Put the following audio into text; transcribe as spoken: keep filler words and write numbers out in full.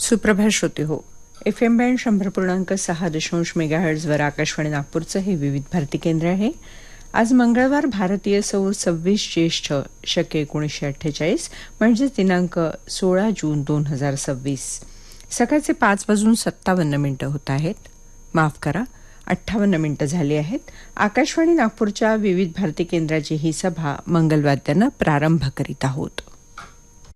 सुप्रभात श्रोते हो. एफ एम बँड शंभर पूर्णांक सहा दशांश मेगाहर्ट्झवर आकाशवाणी नागपूरचं हे विविध भारती केंद्र आहे. आज मंगळवार भारतीय सौर सव्वीस ज्येष्ठ शके एकोणीसशे अठ्ठेचाळीस म्हणजे दिनांक सोळा जून दोन हजार सव्वीस. सकाळचे पाच वाजून सत्तावन्न मिनिटं होत आहेत. माफ करा, अठ्ठावन्न मिनिटं झाली आहेत. आकाशवाणी नागपूरच्या विविध भारती केंद्राची ही सभा मंगलवाद्यानं प्रारंभ करीत आहोत.